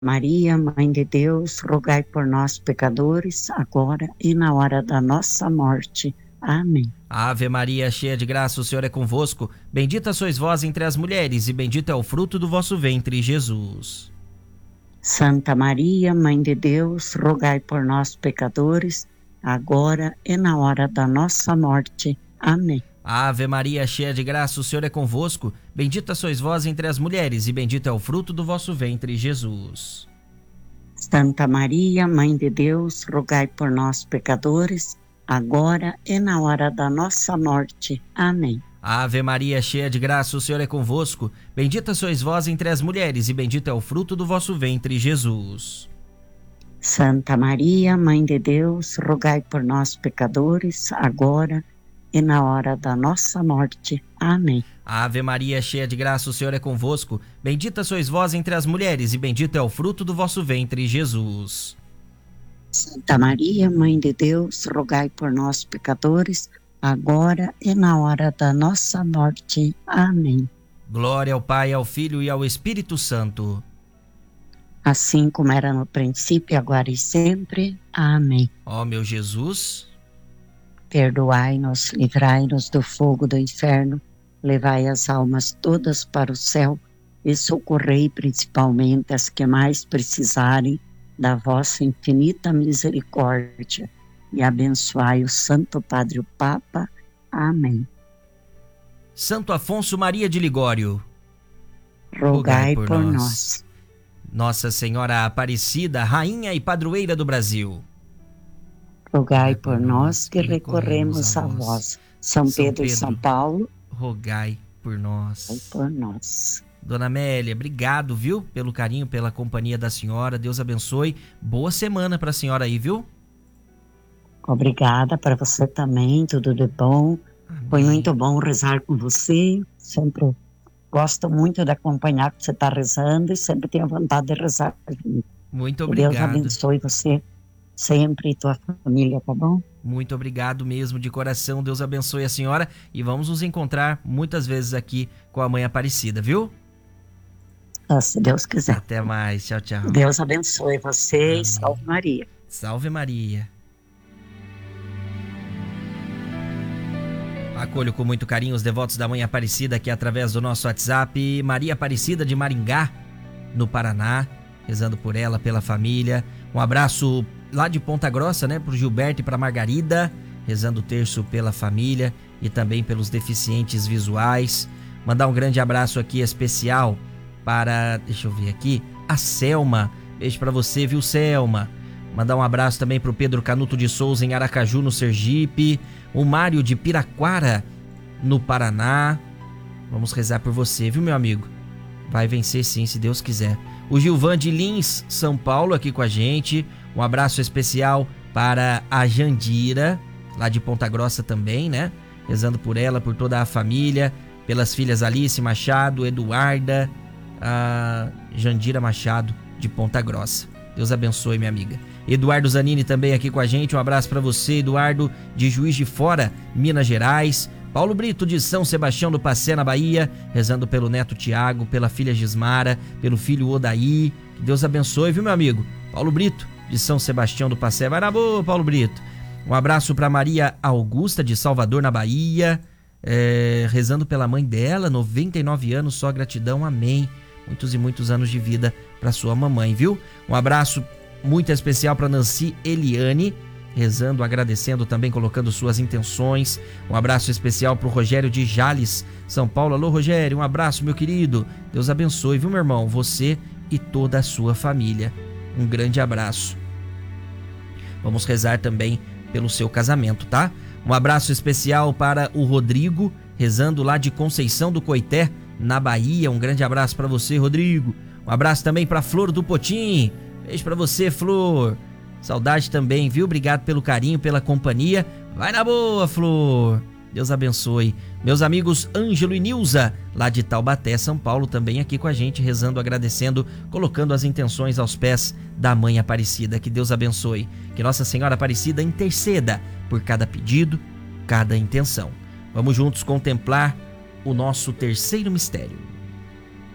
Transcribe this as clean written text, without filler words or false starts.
Maria, Mãe de Deus, rogai por nós, pecadores, agora e na hora da nossa morte. Amém. Ave Maria, cheia de graça, o Senhor é convosco. Bendita sois vós entre as mulheres, e bendito é o fruto do vosso ventre, Jesus. Santa Maria, Mãe de Deus, rogai por nós, pecadores, agora e na hora da nossa morte. Amém. Ave Maria, cheia de graça, o Senhor é convosco. Bendita sois vós entre as mulheres, e bendito é o fruto do vosso ventre, Jesus. Santa Maria, Mãe de Deus, rogai por nós, pecadores, agora e na hora da nossa morte. Amém. Ave Maria, cheia de graça, o Senhor é convosco. Bendita sois vós entre as mulheres, e bendito é o fruto do vosso ventre, Jesus. Santa Maria, Mãe de Deus, rogai por nós, pecadores, agora e na hora da nossa morte. Amém. Ave Maria, cheia de graça, o Senhor é convosco. Bendita sois vós entre as mulheres, e bendito é o fruto do vosso ventre, Jesus. Santa Maria, Mãe de Deus, rogai por nós, pecadores, agora e na hora da nossa morte. Amém. Glória ao Pai, ao Filho e ao Espírito Santo. Assim como era no princípio, agora e sempre. Amém. Ó meu Jesus, perdoai-nos, livrai-nos do fogo do inferno, levai as almas todas para o céu e socorrei principalmente as que mais precisarem da vossa infinita misericórdia. E abençoai o Santo Padre o Papa. Amém. Santo Afonso Maria de Ligório, rogai por nós. Nossa Senhora Aparecida, Rainha e Padroeira do Brasil, rogai por nós que recorremos a vós. São Pedro e São Paulo, rogai por nós. Rogai por nós. Dona Amélia, obrigado, viu? Pelo carinho, pela companhia da senhora. Deus abençoe. Boa semana para a senhora aí, viu? Obrigada para você também, tudo de bom. Amém. Foi muito bom rezar com você. Sempre gosto muito de acompanhar que você está rezando e sempre tenho vontade de rezar. Muito obrigado. Deus abençoe você sempre e tua família, tá bom? Muito obrigado mesmo, de coração. Deus abençoe a senhora e vamos nos encontrar muitas vezes aqui com a Mãe Aparecida, viu? Se Deus quiser. Até mais. Tchau, tchau. Deus abençoe você. Amém. E salve Maria. Salve Maria. Acolho com muito carinho os devotos da Mãe Aparecida aqui através do nosso WhatsApp. Maria Aparecida de Maringá, no Paraná, rezando por ela, pela família. Um abraço lá de Ponta Grossa, né, pro Gilberto e pra Margarida, rezando o terço pela família e também pelos deficientes visuais. Mandar um grande abraço aqui especial para, deixa eu ver aqui, a Selma. Beijo pra você, viu, Selma? Mandar um abraço também pro Pedro Canuto de Souza em Aracaju, no Sergipe. O Mário de Piraquara, no Paraná. Vamos rezar por você, viu, meu amigo? Vai vencer sim, se Deus quiser. O Gilvan de Lins, São Paulo, aqui com a gente. Um abraço especial para a Jandira, lá de Ponta Grossa também, né? Rezando por ela, por toda a família, pelas filhas Alice Machado, Eduarda, a Jandira Machado, de Ponta Grossa. Deus abençoe, minha amiga. Eduardo Zanini também aqui com a gente. Um abraço para você, Eduardo, de Juiz de Fora, Minas Gerais. Paulo Brito, de São Sebastião do Passé, na Bahia, rezando pelo neto Tiago, pela filha Gismara, pelo filho Odaí. Que Deus abençoe, viu, meu amigo? Paulo Brito, de São Sebastião do Passé. Vai na boa, Paulo Brito. Um abraço para Maria Augusta, de Salvador, na Bahia, rezando pela mãe dela, 99 anos, só gratidão, amém. Muitos e muitos anos de vida para sua mamãe, viu? Um abraço muito especial para Nancy Eliane, rezando, agradecendo também, colocando suas intenções. Um abraço especial para o Rogério de Jales, São Paulo. Alô, Rogério, um abraço, meu querido. Deus abençoe, viu, meu irmão? Você e toda a sua família. Um grande abraço. Vamos rezar também pelo seu casamento, tá? Um abraço especial para o Rodrigo, rezando lá de Conceição do Coité, na Bahia. Um grande abraço para você, Rodrigo. Um abraço também para Flor do Potim. Beijo para você, Flor. Saudade também, viu? Obrigado pelo carinho, pela companhia. Vai na boa, Flor. Deus abençoe. Meus amigos Ângelo e Nilza, lá de Taubaté, São Paulo, também aqui com a gente, rezando, agradecendo, colocando as intenções aos pés da Mãe Aparecida. Que Deus abençoe. Que Nossa Senhora Aparecida interceda por cada pedido, cada intenção. Vamos juntos contemplar o nosso terceiro mistério.